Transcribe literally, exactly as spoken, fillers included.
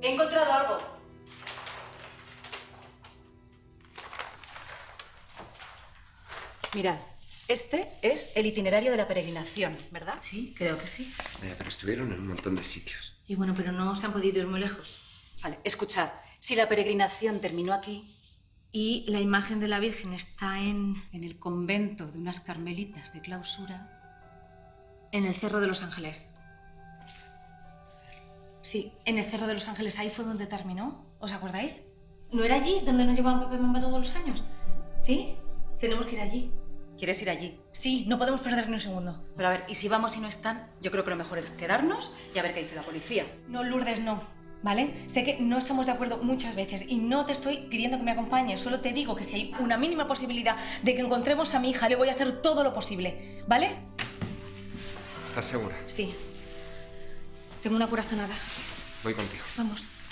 He encontrado algo. Mirad, este es el itinerario de la peregrinación, ¿verdad? Sí, creo que sí. Eh, pero estuvieron en un montón de sitios. Y bueno, pero no se han podido ir muy lejos. Vale, escuchad. Si la peregrinación terminó aquí... Y la imagen de la Virgen está en... En el convento de unas carmelitas de clausura... En el Cerro de los Ángeles. Sí, en el Cerro de los Ángeles. Ahí fue donde terminó. ¿Os acordáis? ¿No era allí donde nos llevaban papel mamba todos los años? ¿Sí? Tenemos que ir allí. ¿Quieres ir allí? Sí, no podemos perder ni un segundo. Pero a ver, ¿y si vamos y no están? Yo creo que lo mejor es quedarnos y a ver qué dice la policía. No, Lourdes, no. ¿Vale? Sé que no estamos de acuerdo muchas veces y no te estoy pidiendo que me acompañes. Solo te digo que si hay una mínima posibilidad de que encontremos a mi hija, le voy a hacer todo lo posible. ¿Vale? ¿Estás segura? Sí. Tengo una corazonada. Voy contigo. Vamos.